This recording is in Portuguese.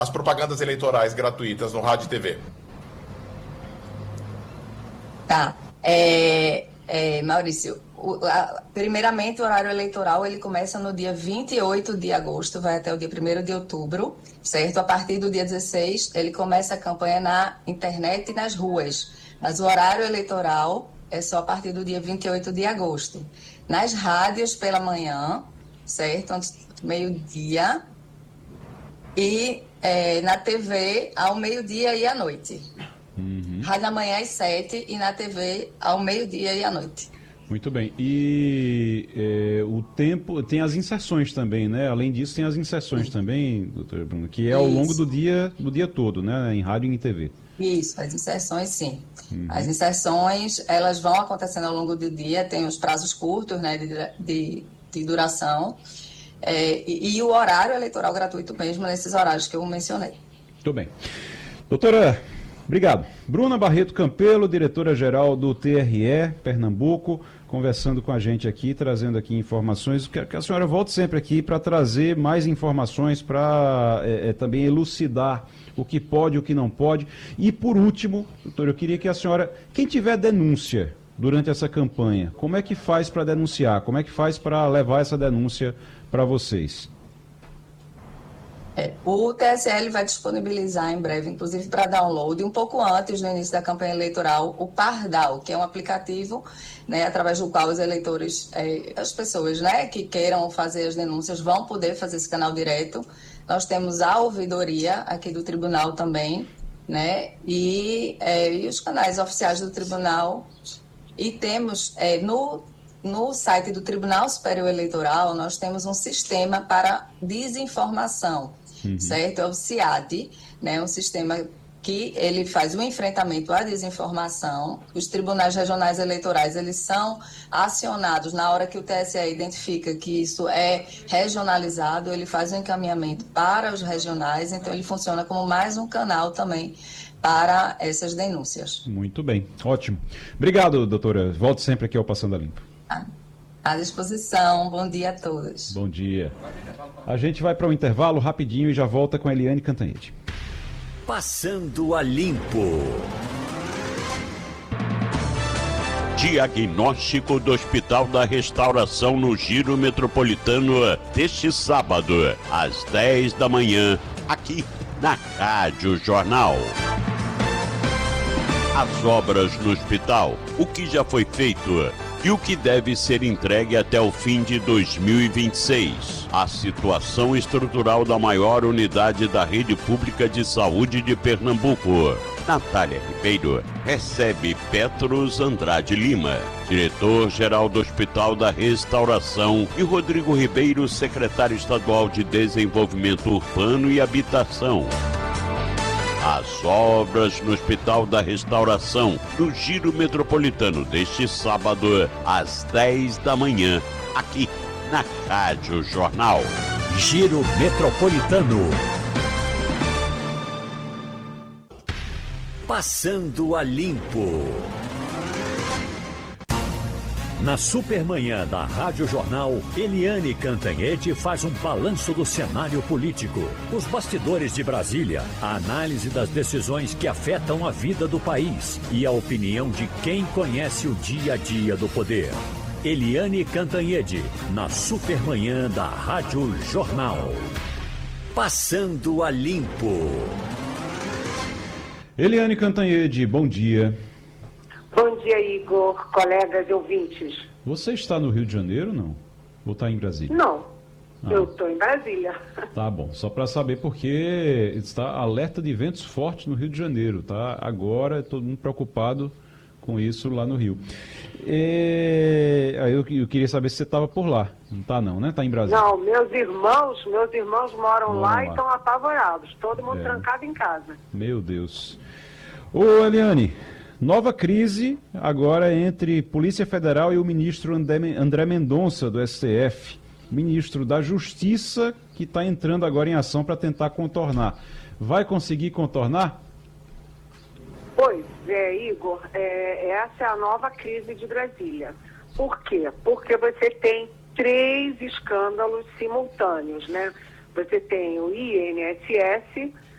as propagandas eleitorais gratuitas no rádio e TV? Tá. Maurício, primeiramente o horário eleitoral ele começa no dia 28 de agosto, vai até o dia 1º de outubro, certo? A partir do dia 16 ele começa a campanha na internet e nas ruas, mas o horário eleitoral é só a partir do dia 28 de agosto. Nas rádios pela manhã, certo? Antes do meio-dia, e na TV ao meio-dia e à noite. Rádio da manhã às 7 e na TV ao meio-dia e à noite. Muito bem. E o tempo, tem as inserções também, né? Além disso, tem as inserções também, doutora Bruna, que é ao longo do dia todo, né? Em rádio e em TV. Isso, as inserções sim. As inserções, elas vão acontecendo ao longo do dia, tem os prazos curtos, né, de duração, e o horário eleitoral gratuito mesmo, nesses horários que eu mencionei. Muito bem. Doutora, obrigado. Bruna Barreto Campelo, diretora-geral do TRE Pernambuco, conversando com a gente aqui, trazendo aqui informações. Quero que a senhora volte sempre aqui para trazer mais informações, para também elucidar o que pode e o que não pode. E, por último, doutora, eu queria que a senhora, quem tiver denúncia durante essa campanha, como é que faz para denunciar? Como é que faz para levar essa denúncia para vocês? O TSE vai disponibilizar em breve, inclusive para download, um pouco antes, no início da campanha eleitoral, o Pardal, que é um aplicativo, né, através do qual os eleitores, as pessoas, né, que queiram fazer as denúncias vão poder fazer esse canal direto. Nós temos a ouvidoria aqui do tribunal também, né, e os canais oficiais do tribunal. E temos no site do Tribunal Superior Eleitoral, nós temos um sistema para desinformação, certo? É o CIAD, né? Um sistema que ele faz o enfrentamento à desinformação. Os tribunais regionais eleitorais, eles são acionados na hora que o TSE identifica que isso é regionalizado, ele faz um encaminhamento para os regionais, então ele funciona como mais um canal também para essas denúncias. Muito bem, ótimo. Obrigado, doutora. Volte sempre aqui ao Passando a Limpo. À disposição. Bom dia a todos. Bom dia. A gente vai para um intervalo rapidinho e já volta com a Eliane Cantanhede. Passando a Limpo. Diagnóstico do Hospital da Restauração no Giro Metropolitano deste sábado, às 10 da manhã, aqui na Rádio Jornal. As obras no hospital, o que já foi feito e o que deve ser entregue até o fim de 2026. A situação estrutural da maior unidade da rede pública de saúde de Pernambuco. Natália Ribeiro recebe Petros Andrade Lima, diretor-geral do Hospital da Restauração, e Rodrigo Ribeiro, secretário estadual de Desenvolvimento Urbano e Habitação. As obras no Hospital da Restauração, no Giro Metropolitano, deste sábado, às 10 da manhã, aqui na Rádio Jornal. Giro Metropolitano. Passando a Limpo. Na Supermanhã da Rádio Jornal, Eliane Cantanhede faz um balanço do cenário político, os bastidores de Brasília, a análise das decisões que afetam a vida do país e a opinião de quem conhece o dia a dia do poder. Eliane Cantanhede, na Supermanhã da Rádio Jornal. Passando a Limpo. Eliane Cantanhede, bom dia. Bom dia, Igor, colegas e ouvintes. Você está no Rio de Janeiro ou não? Ou está em Brasília? Não, eu estou em Brasília. Tá bom, só para saber, porque está alerta de ventos fortes no Rio de Janeiro, tá? Agora todo mundo preocupado com isso lá no Rio. Aí eu queria saber se você estava por lá. Não está não, né? Está em Brasília. Não, meus irmãos moram lá e estão apavorados, todo mundo trancado em casa. Meu Deus. Ô, Eliane, nova crise agora entre Polícia Federal e o ministro André Mendonça, do STF. Ministro da Justiça, que está entrando agora em ação para tentar contornar. Vai conseguir contornar? Pois é, Igor, essa é a nova crise de Brasília. Por quê? Porque você tem 3 escândalos simultâneos, né? Você tem o INSS,